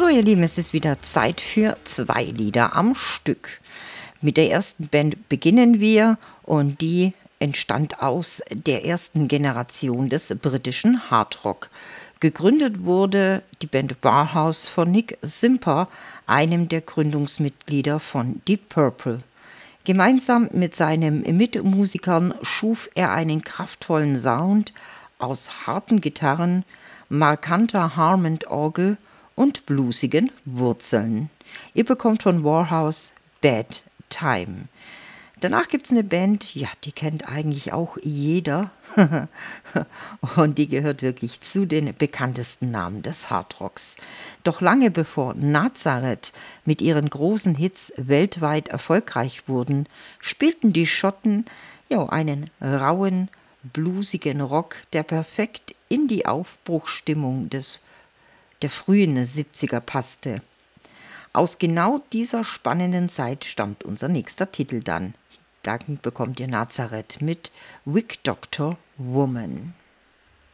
So, ihr Lieben, es ist wieder Zeit für 2 Lieder am Stück. Mit der ersten Band beginnen wir und die entstand aus der ersten Generation des britischen Hardrock. Gegründet wurde die Band Bauhaus von Nick Simper, einem der Gründungsmitglieder von Deep Purple. Gemeinsam mit seinen Mitmusikern schuf er einen kraftvollen Sound aus harten Gitarren, markanter Hammond-Orgel und bluesigen Wurzeln. Ihr bekommt von Warhouse Bad Time. Danach gibt es eine Band, ja, die kennt eigentlich auch jeder. Und die gehört wirklich zu den bekanntesten Namen des Hardrocks. Doch lange bevor Nazareth mit ihren großen Hits weltweit erfolgreich wurden, spielten die Schotten einen rauen, bluesigen Rock, der perfekt in die Aufbruchsstimmung der frühen 70er passte. Aus genau dieser spannenden Zeit stammt unser nächster Titel dann. Dann bekommt ihr Nazareth mit Wig Doctor Woman.